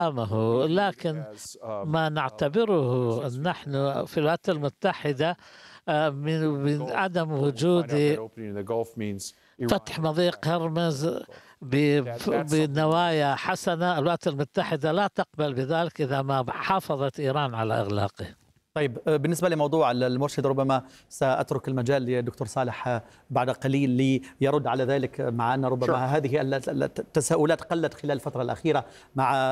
أمامه، لكن ما نعتبره نحن في الولايات المتحدة من عدم وجود فتح مضيق هرمز بنوايا حسنة، الولايات المتحدة لا تقبل بذلك إذا ما حافظت إيران على إغلاقه. طيب، بالنسبة لموضوع المرشد ربما سأترك المجال للدكتور صالح بعد قليل ليرد على ذلك، مع أن ربما هذه التساؤلات قلت خلال الفترة الأخيرة مع